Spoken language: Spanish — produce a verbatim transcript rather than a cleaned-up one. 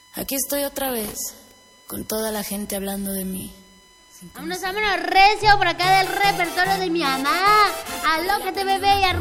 Aquí estoy otra vez, con toda la gente hablando de mí. Vámonos, vámonos, recio por acá del repertorio de mi mamá. Alócate, bebé, y arranca.